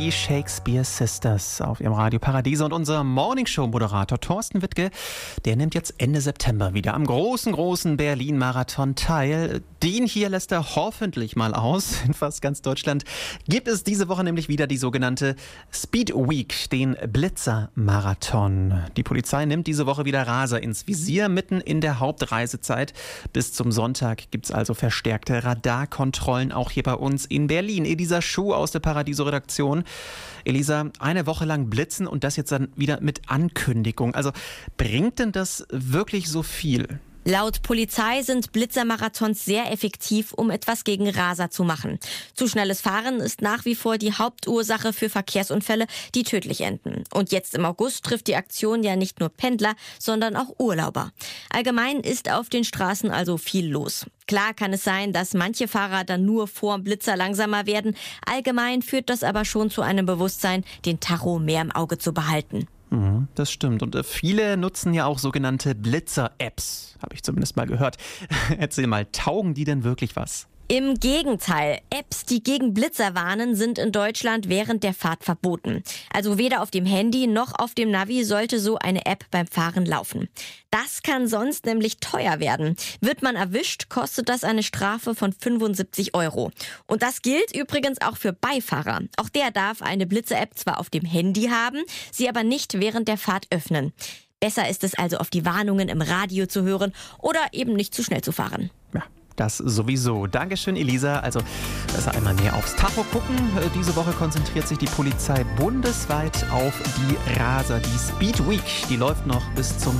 die Shakespeare Sisters auf ihrem Radio Paradiese. Und unser Morningshow-Moderator Thorsten Wittke, der nimmt jetzt Ende September wieder am großen Berlin-Marathon teil. Den hier lässt er hoffentlich mal aus. In fast ganz Deutschland gibt es diese Woche nämlich wieder die sogenannte Speed Week, den Blitzer-Marathon. Die Polizei nimmt diese Woche wieder Raser ins Visier, mitten in der Hauptreisezeit. Bis zum Sonntag gibt es also verstärkte Radarkontrollen, auch hier bei uns in Berlin. Elisa Schuh aus der Paradiso-Redaktion. Elisa, eine Woche lang blitzen und das jetzt dann wieder mit Ankündigung. Also bringt denn das wirklich so viel? Laut Polizei sind Blitzermarathons sehr effektiv, um etwas gegen Raser zu machen. Zu schnelles Fahren ist nach wie vor die Hauptursache für Verkehrsunfälle, die tödlich enden. Und jetzt im August trifft die Aktion ja nicht nur Pendler, sondern auch Urlauber. Allgemein ist auf den Straßen also viel los. Klar kann es sein, dass manche Fahrer dann nur vorm Blitzer langsamer werden. Allgemein führt das aber schon zu einem Bewusstsein, den Tacho mehr im Auge zu behalten. Das stimmt. Und viele nutzen ja auch sogenannte Blitzer-Apps, habe ich zumindest mal gehört. Erzähl mal, taugen die denn wirklich was? Im Gegenteil, Apps, die gegen Blitzer warnen, sind in Deutschland während der Fahrt verboten. Also weder auf dem Handy noch auf dem Navi sollte so eine App beim Fahren laufen. Das kann sonst nämlich teuer werden. Wird man erwischt, kostet das eine Strafe von 75 €. Und das gilt übrigens auch für Beifahrer. Auch der darf eine Blitzer-App zwar auf dem Handy haben, sie aber nicht während der Fahrt öffnen. Besser ist es also, auf die Warnungen im Radio zu hören oder eben nicht zu schnell zu fahren. Ja. Das sowieso. Dankeschön, Elisa. Also besser einmal mehr aufs Tacho gucken. Diese Woche konzentriert sich die Polizei bundesweit auf die Raser. Die Speed Week, die läuft noch bis zum